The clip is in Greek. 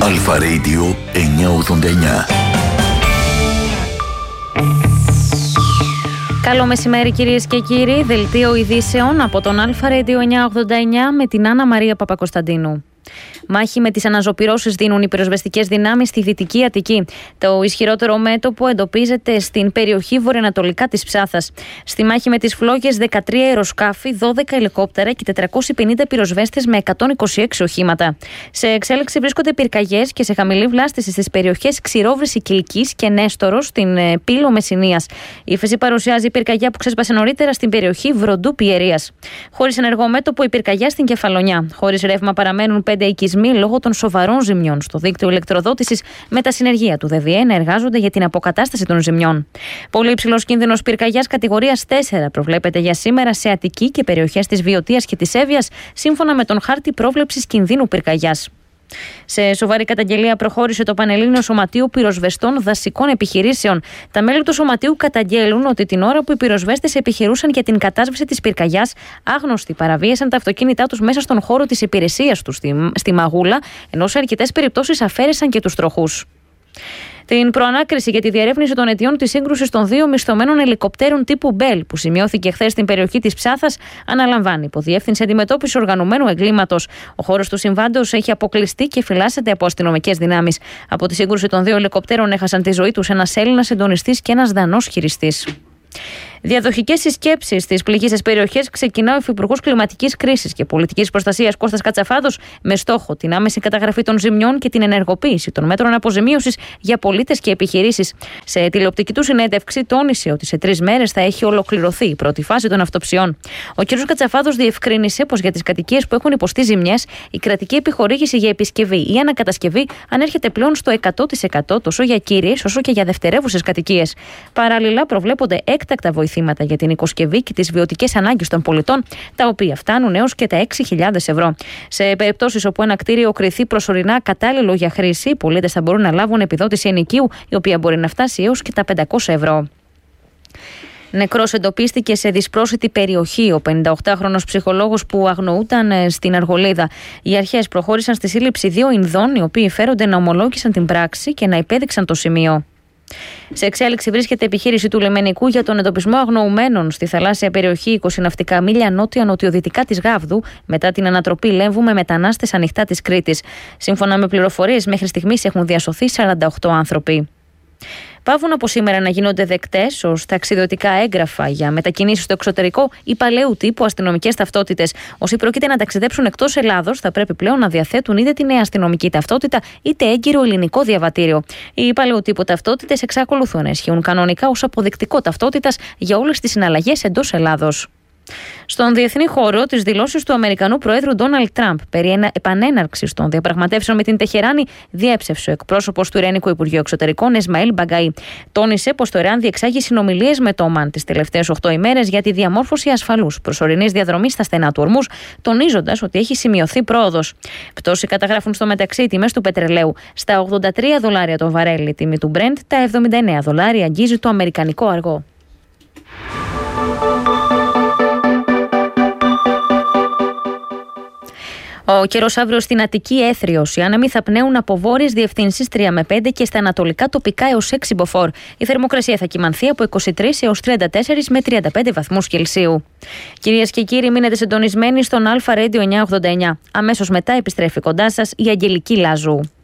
Αλφα Radio 989. Καλό μεσημέρι κυρίες και κύριοι, δελτίο ειδήσεων από τον Αλφα Radio 989 με την Άννα Μαρία Παπακοσταντίνου. Μάχη με τις αναζωπυρώσεις δίνουν οι πυροσβεστικές δυνάμεις στη Δυτική Αττική. Το ισχυρότερο μέτωπο εντοπίζεται στην περιοχή βορειοανατολικά της Ψάθας. Στη μάχη με τις φλόγες, 13 αεροσκάφη, 12 ελικόπτερα και 450 πυροσβέστες με 126 οχήματα. Σε εξέλιξη βρίσκονται πυρκαγιές και σε χαμηλή βλάστηση στις περιοχές Ξηρόβρηση Κιλκής και Νέστορος στην Πύλο Μεσσηνίας. Η ύφεση παρουσιάζει πυρκαγιά που ξέσπασε νωρίτερα στην περιοχή Βροντού Πιερίας. Χωρίς ενεργό μέτωπο, η πυρκαγιά στην Κεφαλονιά. Χωρίς ρεύμα παραμένουν 5 οικισμοί λόγω των σοβαρών ζημιών στο δίκτυο ηλεκτροδότησης, με τα συνεργεία του ΔΔΕ να εργάζονται για την αποκατάσταση των ζημιών. Πολύ υψηλός κίνδυνος πυρκαγιάς κατηγορίας 4 προβλέπεται για σήμερα σε Αττική και περιοχές της Βιωτίας και της Εύβοιας, σύμφωνα με τον χάρτη πρόβλεψης κινδύνου πυρκαγιάς. Σε σοβαρή καταγγελία προχώρησε το Πανελλήνιο Σωματείο Πυροσβεστών Δασικών Επιχειρήσεων. Τα μέλη του σωματείου καταγγέλουν ότι την ώρα που οι πυροσβέστες επιχειρούσαν για την κατάσβεση της πυρκαγιάς, άγνωστοι παραβίασαν τα αυτοκίνητά τους μέσα στον χώρο της υπηρεσίας τους στη Μαγούλα, ενώ σε αρκετές περιπτώσεις αφαίρεσαν και τους τροχούς. Την προανάκριση για τη διερεύνηση των αιτιών της σύγκρουσης των δύο μισθωμένων ελικοπτέρων τύπου Μπέλ, που σημειώθηκε χθες στην περιοχή της Ψάθας, αναλαμβάνει Υποδιεύθυνση Αντιμετώπισης Οργανωμένου Εγκλήματος. Ο χώρος του συμβάντος έχει αποκλειστεί και φυλάσσεται από αστυνομικές δυνάμεις. Από τη σύγκρουση των δύο ελικοπτέρων έχασαν τη ζωή τους ένας Έλληνας συντονιστής και ένας Δανός χειριστής. Διαδοχικές συσκέψεις στις πληγείσες περιοχές ξεκινά ο Υφυπουργός Κλιματικής Κρίσης και Πολιτικής Προστασίας Κώστας Κατσαφάδος, με στόχο την άμεση καταγραφή των ζημιών και την ενεργοποίηση των μέτρων αποζημίωσης για πολίτες και επιχειρήσεις. Σε τηλεοπτική του συνέντευξη τόνισε ότι σε 3 μέρες θα έχει ολοκληρωθεί η πρώτη φάση των αυτοψιών. Ο κ. Κατσαφάδος διευκρίνησε πως για τις κατοικίες που έχουν υποστεί ζημιές, η κρατική επιχορήγηση για επισκευή ή ανακατασκευή ανέρχεται πλέον στο 100% τόσο για κύριες όσο και για δευτερεύουσες κατοικίες. Παράλληλα, προβλέπονται έκτακτα βοηθήματα για την οικοσκευή και τις βιωτικές ανάγκες των πολιτών, τα οποία φτάνουν έως και τα 6.000 ευρώ. Σε περιπτώσεις όπου ένα κτίριο κριθεί προσωρινά κατάλληλο για χρήση, οι πολίτες θα μπορούν να λάβουν επιδότηση ενοικίου, η οποία μπορεί να φτάσει έως και τα 500 ευρώ. Νεκρός εντοπίστηκε σε δυσπρόσιτη περιοχή ο 58χρονος ψυχολόγος που αγνοούταν στην Αργολίδα. Οι αρχές προχώρησαν στη σύλληψη 2 Ινδών, οι οποίοι φέρονται να ομολόγησαν την πράξη και να υπέδειξαν το σημείο. Σε εξέλιξη βρίσκεται επιχείρηση του λιμενικού για τον εντοπισμό αγνοουμένων στη θαλάσσια περιοχή 20 ναυτικά μίλια νότια-νοτιοδυτικά της Γάβδου, μετά την ανατροπή Λέμβου με μετανάστες ανοιχτά της Κρήτης. Σύμφωνα με πληροφορίες, μέχρι στιγμής έχουν διασωθεί 48 άνθρωποι. Παύουν από σήμερα να γίνονται δεκτές ως ταξιδιωτικά έγγραφα για μετακινήσεις στο εξωτερικό ή παλαιού τύπου αστυνομικές ταυτότητες. Όσοι πρόκειται να ταξιδέψουν εκτός Ελλάδος θα πρέπει πλέον να διαθέτουν είτε τη νέα αστυνομική ταυτότητα είτε έγκυρο ελληνικό διαβατήριο. Οι παλαιού τύπου ταυτότητες εξακολουθούν να ισχύουν κανονικά ως αποδεικτικό ταυτότητας για όλες τις συναλλαγές εντός Ελλάδος. Στον διεθνή χώρο, τις δηλώσεις του Αμερικανού Προέδρου Ντόναλντ Τραμπ περί επανέναρξης των διαπραγματεύσεων με την Τεχεράνη διέψευσε ο εκπρόσωπος του Ιρανικού Υπουργείου Εξωτερικών, Εσμαήλ Μπαγκαή. Τόνισε πως το Ιράν διεξάγει συνομιλίες με το Ομάν τις τελευταίες 8 ημέρες για τη διαμόρφωση ασφαλούς προσωρινής διαδρομής στα στενά του Ορμούζ, τονίζοντας ότι έχει σημειωθεί πρόοδος. Πτώση καταγράφουν στο μεταξύ οι τιμές του πετρελαίου. Στα $83 το βαρέλι η τιμή του Brent, τα $79 αγγίζει το αμερικανικό αργό. Ο καιρός αύριο στην Αττική έθριος. Οι άνεμοι θα πνέουν από βόρειες διευθύνσεις 3 με 5 και στα ανατολικά τοπικά έως 6 μποφόρ. Η θερμοκρασία θα κυμανθεί από 23 έως 34 με 35 βαθμούς Κελσίου. Κυρίες και κύριοι, μείνετε συντονισμένοι στον Αλφα Radio 989. Αμέσως μετά επιστρέφει κοντά σας η Αγγελική Λάζου.